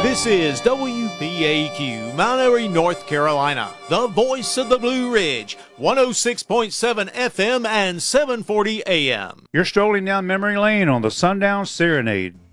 This is WPAQ, Mount Airy, North Carolina, the voice of the Blue Ridge, 106.7 FM and 740 AM. You're strolling down memory lane on the Sundown Serenade.